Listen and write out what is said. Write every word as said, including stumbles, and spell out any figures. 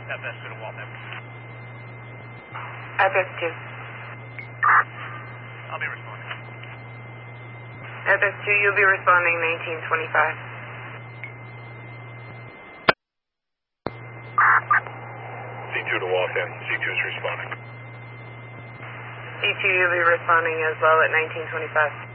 F S two to Waltham. F S two. I'll be responding. F S two, you'll be responding nineteen twenty-five. C two to Waltham. C two is responding. C two, you'll be responding as well at nineteen twenty-five.